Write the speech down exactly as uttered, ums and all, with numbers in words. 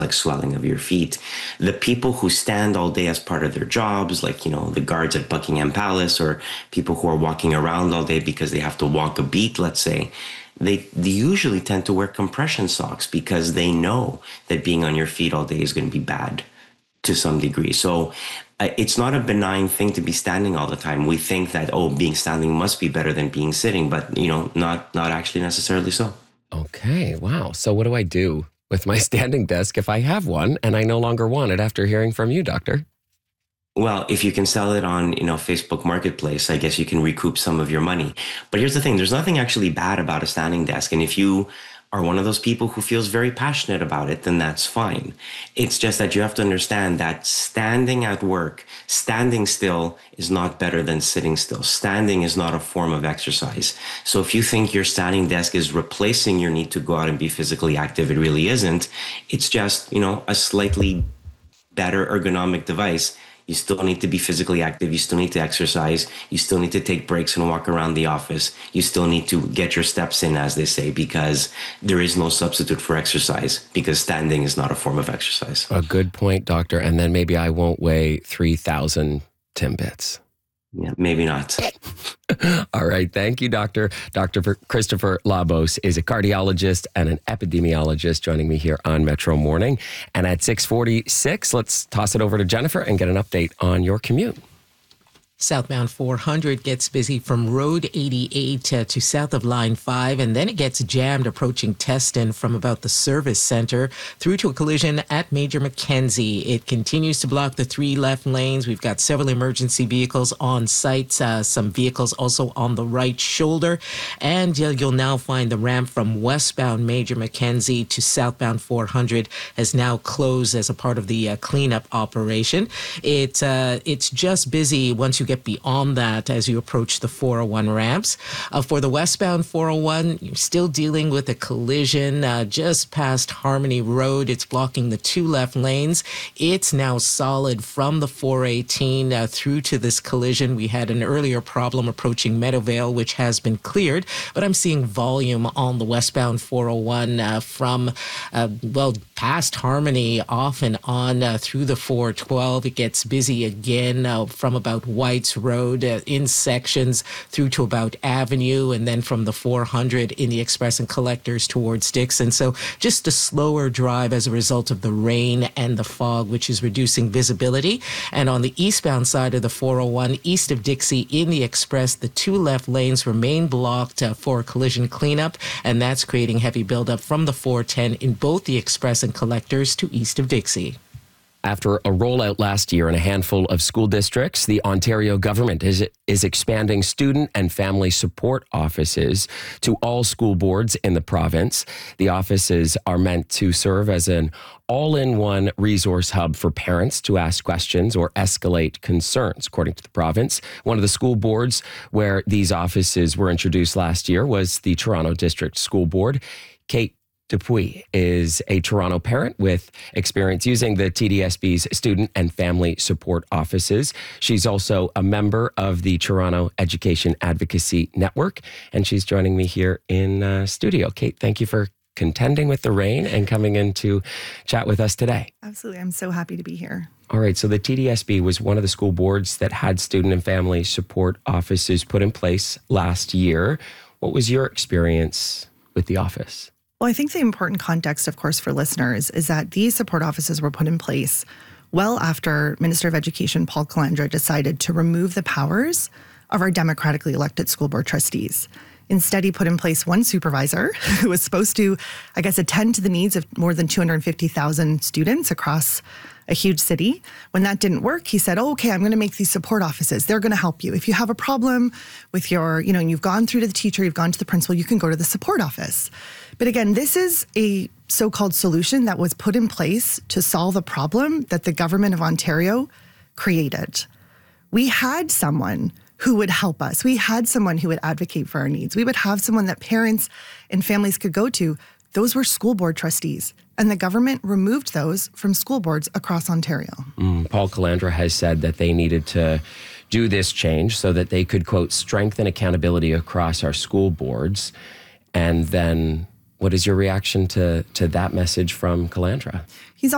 like swelling of your feet. The people who stand all day as part of their jobs, like, you know, the guards at Buckingham Palace, or people who are walking around all day because they have to walk a beat, let's say, they, they usually tend to wear compression socks because they know that being on your feet all day is going to be bad to some degree. So uh, it's not a benign thing to be standing all the time. We think that, oh, being standing must be better than being sitting, but, you know, not, not actually necessarily so. Okay, wow. So what do I do with my standing desk if I have one and I no longer want it after hearing from you, doctor? Well, if you can sell it on, you know, Facebook Marketplace, I guess you can recoup some of your money. But here's the thing, there's nothing actually bad about a standing desk. And if you are one of those people who feels very passionate about it, then that's fine. It's just that you have to understand that standing at work, standing still is not better than sitting still. Standing is not a form of exercise. So if you think your standing desk is replacing your need to go out and be physically active, it really isn't. It's just, you know, a slightly better ergonomic device. You still need to be physically active. You still need to exercise. You still need to take breaks and walk around the office. You still need to get your steps in, as they say, because there is no substitute for exercise, because standing is not a form of exercise. A good point, doctor. And then maybe I won't weigh three thousand Timbits. Yeah, maybe not. All right. Thank you, Doctor Doctor Christopher Labos is a cardiologist and an epidemiologist joining me here on Metro Morning. And at six forty-six, let's toss it over to Jennifer and get an update on your commute. Southbound four hundred gets busy from Road eighty-eight uh, to south of Line five, and then it gets jammed approaching Teston from about the service center through to a collision at Major Mackenzie. It continues to block the three left lanes. We've got several emergency vehicles on site, uh, some vehicles also on the right shoulder, and uh, you'll now find the ramp from westbound Major Mackenzie to southbound four hundred has now closed as a part of the uh, cleanup operation. It, uh, it's just busy once you get beyond that as you approach the four oh one ramps. Uh, for the westbound four oh one, you're still dealing with a collision uh, just past Harmony Road. It's blocking the two left lanes. It's now solid from the four eighteen uh, through to this collision. We had an earlier problem approaching Meadowvale, which has been cleared, but I'm seeing volume on the westbound four oh one uh, from, uh, well, past Harmony off and on uh, through the four twelve. It gets busy again uh, from about White Road uh, in sections through to about Avenue, and then from the four hundred in the Express and Collectors towards Dixon. So just a slower drive as a result of the rain and the fog, which is reducing visibility. And on the eastbound side of the four oh one, east of Dixie in the Express, the two left lanes remain blocked uh, for collision cleanup, and that's creating heavy buildup from the four ten in both the Express and Collectors to east of Dixie. After a rollout last year in a handful of school districts, the Ontario government is, is expanding student and family support offices to all school boards in the province. The offices are meant to serve as an all-in-one resource hub for parents to ask questions or escalate concerns, according to the province. One of the school boards where these offices were introduced last year was the Toronto District School Board. Kate Dupuis is a Toronto parent with experience using the T D S B's student and family support offices. She's also a member of the Toronto Education Advocacy Network, and she's joining me here in uh, studio. Kate, thank you for contending with the rain and coming in to chat with us today. Absolutely. I'm so happy to be here. All right. So the T D S B was one of the school boards that had student and family support offices put in place last year. What was your experience with the office? Well, I think the important context, of course, for listeners is that these support offices were put in place well after Minister of Education Paul Calandra decided to remove the powers of our democratically elected school board trustees. Instead, he put in place one supervisor who was supposed to, I guess, attend to the needs of more than two hundred fifty thousand students across a huge city. When that didn't work, he said, oh, okay, I'm going to make these support offices. They're going to help you. If you have a problem with your, you know, and you've gone through to the teacher, you've gone to the principal, you can go to the support office. But again, this is a so-called solution that was put in place to solve a problem that the government of Ontario created. We had someone who would help us. We had someone who would advocate for our needs. We would have someone that parents and families could go to. Those were school board trustees, and the government removed those from school boards across Ontario. Mm, Paul Calandra has said that they needed to do this change so that they could, quote, strengthen accountability across our school boards. And then what is your reaction to, to that message from Calandra? He's